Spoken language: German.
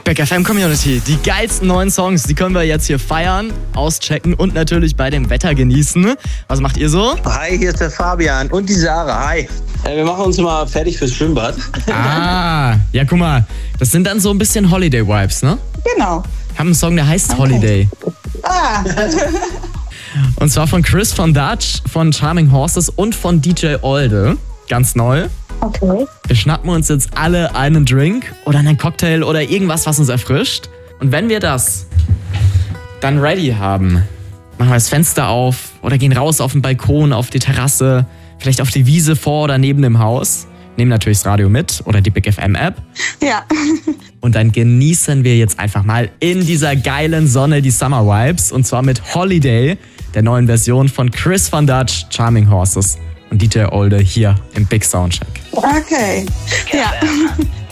Big FM Community, die geilsten neuen Songs, die können wir jetzt hier feiern, auschecken und natürlich bei dem Wetter genießen. Was macht ihr so? Hi, hier ist der Fabian und die Sarah. Hi. Wir machen uns mal fertig fürs Schwimmbad. Ja, guck mal, das sind dann so ein bisschen Holiday-Vibes, ne? Genau. Wir haben einen Song, der heißt Holiday. Und zwar von Chris von Dutch, von Charming Horses und von DJ Olde. Ganz neu. Okay. Wir schnappen uns jetzt alle einen Drink oder einen Cocktail oder irgendwas, was uns erfrischt. Und wenn wir das dann ready haben, machen wir das Fenster auf oder gehen raus auf den Balkon, auf die Terrasse, vielleicht auf die Wiese vor oder neben dem Haus. Nehmen natürlich das Radio mit oder die Big FM App. Ja. Und dann genießen wir jetzt einfach mal in dieser geilen Sonne die Summer Vibes. Und zwar mit Holiday, der neuen Version von Chris von Dutch, Charming Horses und DJ Olde hier im Big Soundcheck. Okay. Ja.